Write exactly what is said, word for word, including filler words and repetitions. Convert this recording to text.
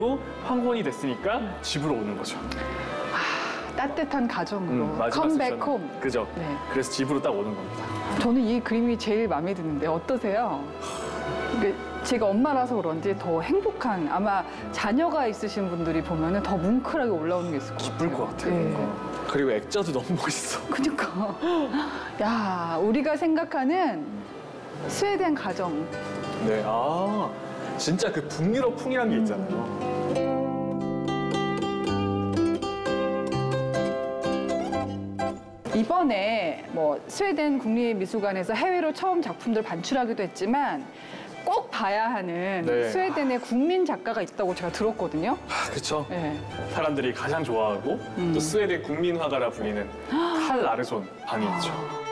황혼이 됐으니까 집으로 오는 거죠. 따뜻한 가정으로 음, 마지막 컴백 섹션은. 홈. 그죠. 네. 그래서 집으로 딱 오는 겁니다. 저는 이 그림이 제일 마음에 드는데 어떠세요? 이게 제가 엄마라서 그런지 더 행복한, 아마 자녀가 있으신 분들이 보면 더 뭉클하게 올라오는 게 있을 것 같아요. 기쁠 것 같아요. 네. 뭔가. 그리고 액자도 너무 멋있어. 그러니까 야, 우리가 생각하는 스웨덴 가정. 네, 아 진짜 그 북유럽 풍이란 게 있잖아요. 이번에 뭐 스웨덴 국립미술관에서 해외로 처음 작품들 반출하기도 했지만 꼭 봐야 하는 네. 스웨덴의 국민 작가가 있다고 제가 들었거든요. 아, 그렇죠. 네. 사람들이 가장 좋아하고 음. 또 스웨덴 국민 화가라 불리는 칼 라르손 방이 있죠.